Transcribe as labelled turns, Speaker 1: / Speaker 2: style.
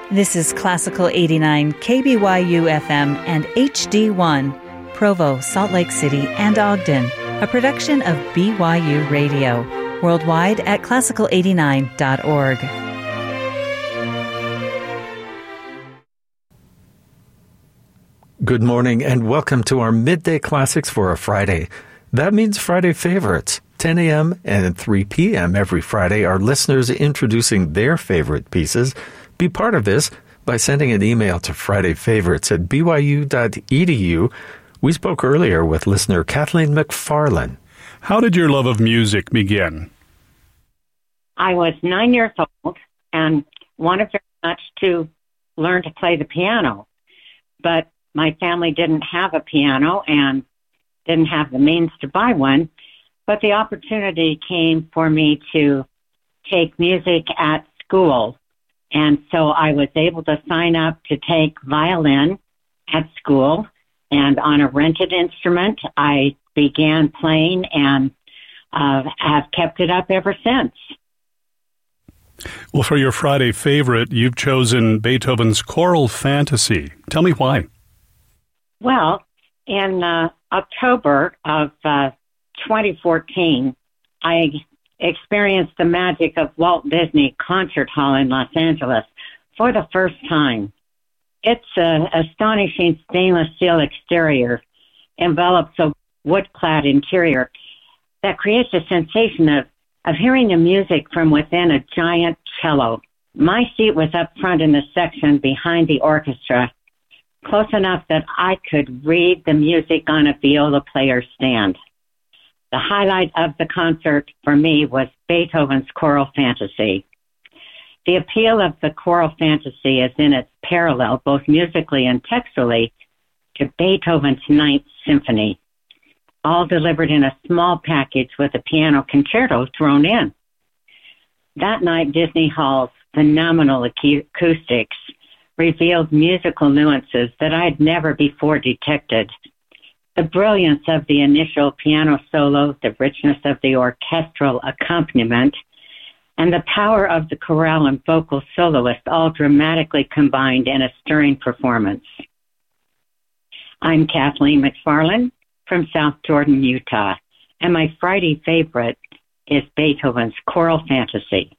Speaker 1: This is Classical 89 KBYU FM and HD1, Provo, Salt Lake City, and Ogden, a production of BYU Radio, worldwide at classical89.org.
Speaker 2: Good morning and welcome to our Midday Classics for a Friday. That means Friday favorites. 10 a.m. and 3 p.m. every Friday, our listeners introducing their favorite pieces. Be part of this by sending an email to fridayfavorites@byu.edu. We spoke earlier with listener Kathleen McFarlane.
Speaker 3: How did your love of music begin?
Speaker 4: I was 9 years old and wanted very much to learn to play the piano, but my family didn't have a piano and didn't have the means to buy one. But the opportunity came for me to take music at school. And so I was able to sign up to take violin at school. And on a rented instrument, I began playing and have kept it up ever since.
Speaker 3: Well, for your Friday favorite, you've chosen Beethoven's Choral Fantasy. Tell me why.
Speaker 4: Well, in October of 2014, I experienced the magic of Walt Disney Concert Hall in Los Angeles for the first time. Its astonishing stainless steel exterior envelops a wood-clad interior that creates a sensation of hearing the music from within a giant cello. My seat was up front in the section behind the orchestra, close enough that I could read the music on a viola player's stand. The highlight of the concert for me was Beethoven's Choral Fantasy. The appeal of the Choral Fantasy is in its parallel, both musically and textually, to Beethoven's Ninth Symphony, all delivered in a small package with a piano concerto thrown in. That night, Disney Hall's phenomenal acoustics revealed musical nuances that I'd never before detected. The brilliance of the initial piano solo, the richness of the orchestral accompaniment, and the power of the chorale and vocal soloist all dramatically combined in a stirring performance. I'm Kathleen McFarlane from South Jordan, Utah, and my Friday favorite is Beethoven's Choral Fantasy.